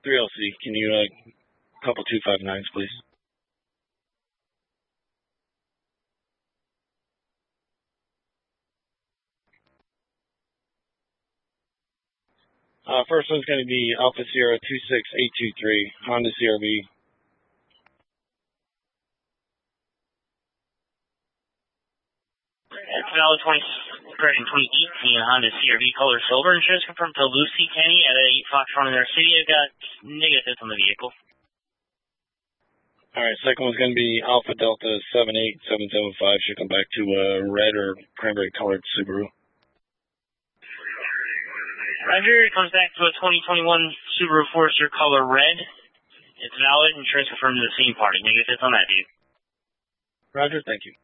3LC, can you couple 259s, please? First one's going to be Alpha Sierra 26823, Honda CRV. It's valid 2018 Honda CRV color silver. Insurance confirmed to Lucy Kenny at 8 Foxtrot in their city. I've got negatives on the vehicle. Alright, second one's going to be Alpha Delta 78775. Should come back to a red or cranberry colored Subaru. Roger, it comes back to a 2021 Subaru Forester color red. It's valid. Insurance confirmed to the same party. Negatives on that, dude. Roger, thank you.